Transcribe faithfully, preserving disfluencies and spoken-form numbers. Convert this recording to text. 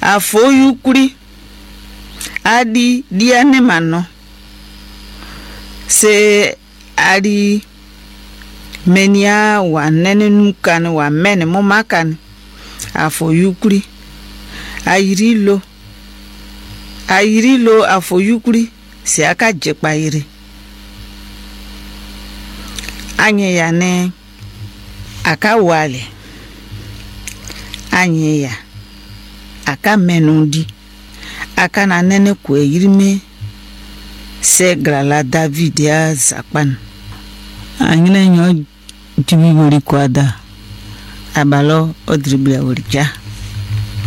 afo yukuri adi diane mano se adi menia wa nenukan wa mene momakan afo yukuri ayirilo ayirilo afo yukuri se aka jepa ire anye ya ne aka wale anye ya aka menundi aka na nene kwe yirime se grala David ya zakpan anyina nyo tibi wori kwada abalo odribla wori ja